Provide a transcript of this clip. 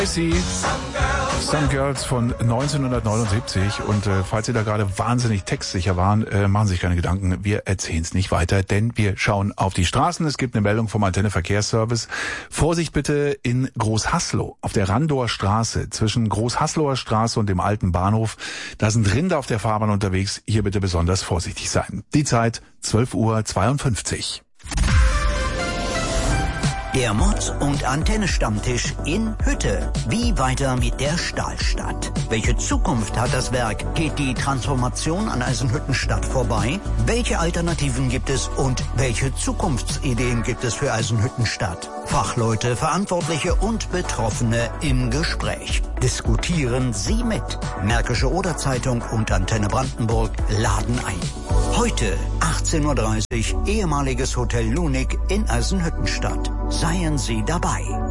Sie Some Girls von 1979 und falls Sie da gerade wahnsinnig textsicher waren, machen Sie sich keine Gedanken, wir erzählen es nicht weiter, denn wir schauen auf die Straßen. Es gibt eine Meldung vom Antenne Verkehrsservice. Vorsicht bitte in Großhaslow auf der Randower Straße zwischen Großhaslower Straße und dem alten Bahnhof. Da sind Rinder auf der Fahrbahn unterwegs. Hier bitte besonders vorsichtig sein. Die Zeit 12:52 Uhr. Der Mod- und Antenne-Stammtisch in Hütte. Wie weiter mit der Stahlstadt? Welche Zukunft hat das Werk? Geht die Transformation an Eisenhüttenstadt vorbei? Welche Alternativen gibt es und welche Zukunftsideen gibt es für Eisenhüttenstadt? Fachleute, Verantwortliche und Betroffene im Gespräch. Diskutieren Sie mit. Märkische Oder-Zeitung und Antenne Brandenburg laden ein. Heute 18:30 Uhr, ehemaliges Hotel Lunik in Eisenhüttenstadt. Seien Sie dabei.